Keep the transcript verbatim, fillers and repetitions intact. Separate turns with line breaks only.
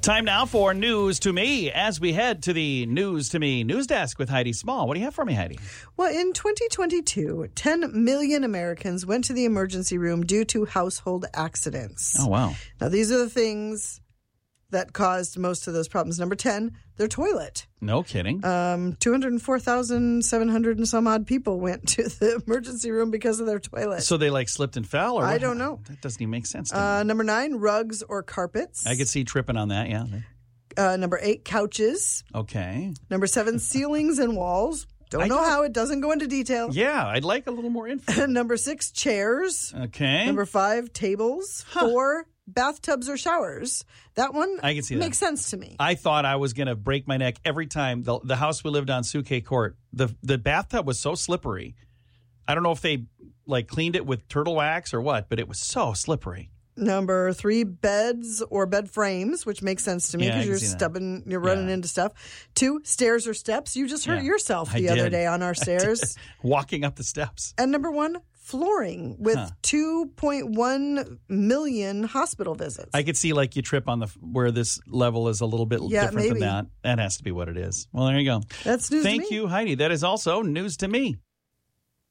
Time now for News to Me as we head to the News to Me news desk with Heidi Small. What do you have for me, Heidi?
Well, in twenty twenty-two, ten million Americans went to the emergency room due to household accidents.
Oh, wow.
Now, these are the things that caused most of those problems. Number ten, their toilet.
No kidding.
Um, two hundred four thousand seven hundred and some odd people went to the emergency room because of their toilet.
So they like slipped and fell? Or
I
what?
don't know.
That doesn't even make sense to me.
Uh, number nine, rugs or carpets.
I could see tripping on that, yeah.
Uh, number eight, couches.
Okay.
Number seven, ceilings and walls. Don't
I
know
got-
how. It doesn't go into detail.
Yeah, I'd like a little more info.
Number six, chairs.
Okay.
Number five, tables.
Huh.
Four, bathtubs or showers. That one
I can see that.
makes sense to me.
I thought I was going to break my neck every time. The, the house we lived on, Suquet Court, the the bathtub was so slippery. I don't know if they like cleaned it with turtle wax or what, but it was so slippery.
Number three, beds or bed frames, which makes sense to me
Yeah, I
because
can
you're
see that.
stubbing, you're running
Yeah.
into stuff. Two, stairs or steps. You just hurt
Yeah,
yourself
I
the other
did.
day on our stairs.
Walking up the steps.
And number one, flooring with
Huh.
two point one million hospital visits.
I could see like you trip on the where this level is a little bit
Yeah,
different
maybe.
than that. That has to be what it is. Well, there you go.
That's news to
Thank
me.
you, Heidi. That is also news to me.